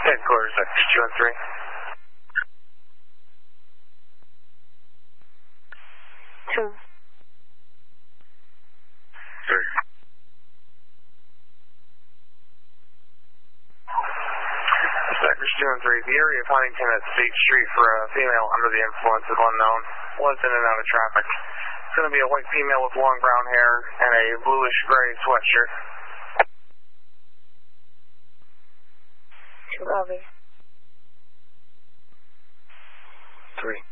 Headquarters, Sector 213. 2. 3. Sectors 2 and 3. The area of Huntington at State Street for a female under the influence is unknown. Was in and out of traffic. It's going to be a white female with long brown hair and a bluish-gray sweatshirt. 2 Robbie. 3.